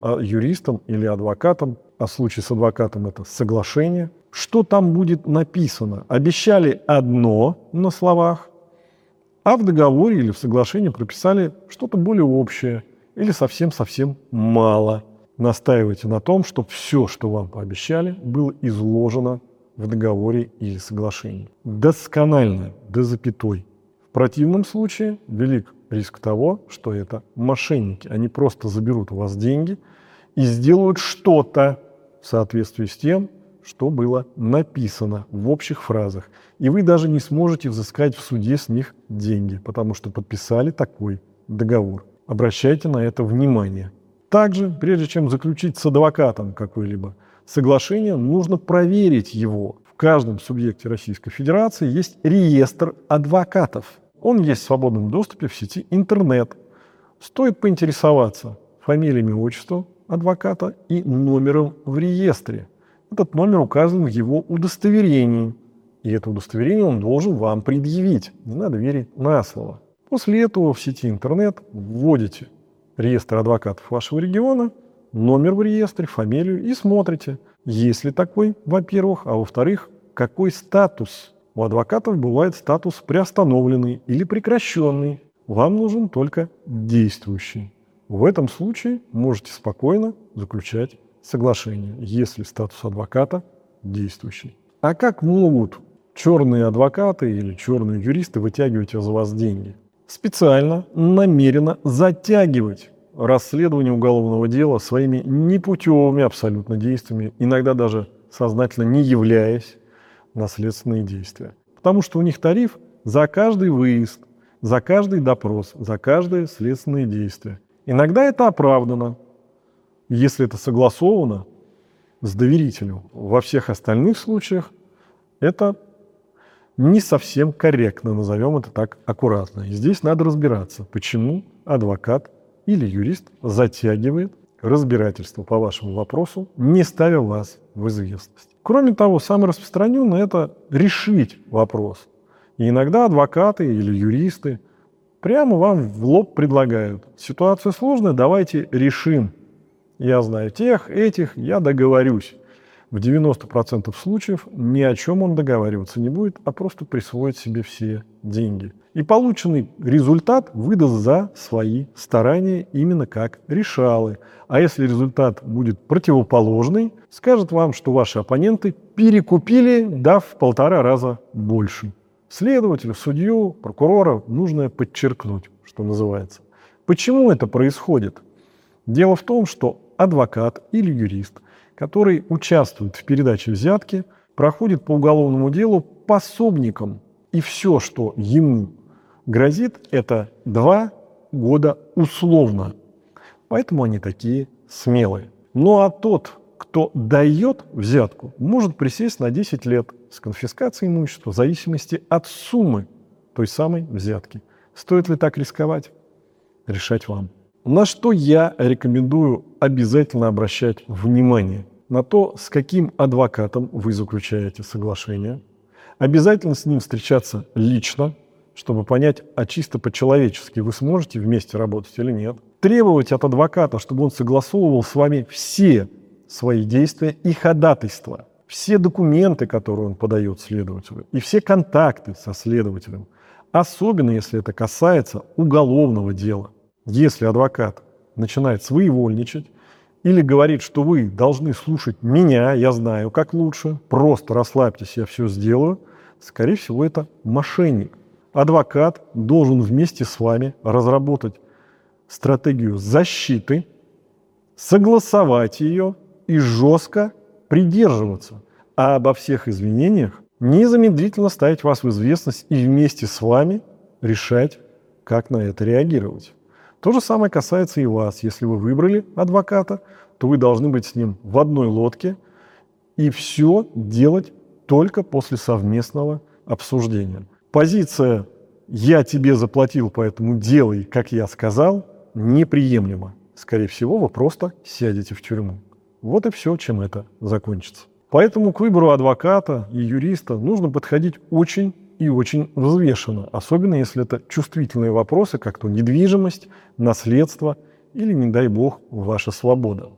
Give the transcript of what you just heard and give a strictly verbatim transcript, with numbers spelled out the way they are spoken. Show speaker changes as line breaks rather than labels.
а юристом или адвокатом, а в случае с адвокатом это соглашение. Что там будет написано? Обещали одно на словах, а в договоре или в соглашении прописали что-то более общее или совсем-совсем мало. Настаивайте на том, чтобы все, что вам пообещали, было изложено в договоре или соглашении. Досконально, до запятой. В противном случае велик риск того, что это мошенники. Они просто заберут у вас деньги и сделают что-то в соответствии с тем, что было написано в общих фразах. И вы даже не сможете взыскать в суде с них деньги, потому что подписали такой договор. Обращайте на это внимание. Также, прежде чем заключить с адвокатом какое-либо соглашение, нужно проверить его. В каждом субъекте Российской Федерации есть реестр адвокатов. Он есть в свободном доступе в сети интернет. Стоит поинтересоваться фамилиями, отчеством адвоката и номером в реестре. Этот номер указан в его удостоверении. И это удостоверение он должен вам предъявить. Не надо верить на слово. После этого в сети интернет вводите реестр адвокатов вашего региона, номер в реестре, фамилию и смотрите, есть ли такой, во-первых, а во-вторых, какой статус. У адвокатов бывает статус приостановленный или прекращенный. Вам нужен только действующий. В этом случае можете спокойно заключать соглашение, если статус адвоката действующий. А как могут черные адвокаты или черные юристы вытягивать из вас деньги? Специально, намеренно затягивать расследование уголовного дела своими непутевыми абсолютно действиями, иногда даже сознательно не являясь на следственные действия. Потому что у них тариф за каждый выезд, за каждый допрос, за каждое следственное действие. Иногда это оправдано, если это согласовано с доверителем. Во всех остальных случаях это не совсем корректно, назовем это так аккуратно. И здесь надо разбираться, почему адвокат или юрист затягивает разбирательство по вашему вопросу, не ставя вас в известность. Кроме того, самое распространенное – это решить вопрос. И иногда адвокаты или юристы прямо вам в лоб предлагают: ситуация сложная, давайте решим. Я знаю тех, этих, я договорюсь. В девяноста процентах случаев ни о чем он договариваться не будет, а просто присвоит себе все деньги. И полученный результат выдаст за свои старания именно как решалы. А если результат будет противоположный, скажет вам, что ваши оппоненты перекупили, дав в полтора раза больше. Следователю, судью, прокурора нужно подчеркнуть, что называется. Почему это происходит? Дело в том, что адвокат или юрист, который участвует в передаче взятки, проходит по уголовному делу пособником. И все, что ему грозит, это два года условно. Поэтому они такие смелые. Ну а тот, кто дает взятку, может присесть на десять лет с конфискацией имущества в зависимости от суммы той самой взятки. Стоит ли так рисковать? Решать вам. На что я рекомендую обязательно обращать внимание? На то, с каким адвокатом вы заключаете соглашение. Обязательно с ним встречаться лично, чтобы понять, а чисто по-человечески вы сможете вместе работать или нет. Требовать от адвоката, чтобы он согласовывал с вами все свои действия и ходатайства, все документы, которые он подает следователю, и все контакты со следователем, особенно если это касается уголовного дела. Если адвокат начинает своевольничать или говорит, что вы должны слушать меня, я знаю, как лучше, просто расслабьтесь, я все сделаю, скорее всего, это мошенник. Адвокат должен вместе с вами разработать стратегию защиты, согласовать ее и жестко придерживаться, а обо всех изменениях незамедлительно ставить вас в известность и вместе с вами решать, как на это реагировать. То же самое касается и вас. Если вы выбрали адвоката, то вы должны быть с ним в одной лодке и все делать только после совместного обсуждения. Позиция «я тебе заплатил, поэтому делай, как я сказал» неприемлема. Скорее всего, вы просто сядете в тюрьму. Вот и все, чем это закончится. Поэтому к выбору адвоката и юриста нужно подходить очень и очень взвешенно, особенно если это чувствительные вопросы, как то недвижимость, наследство или, не дай бог, ваша свобода.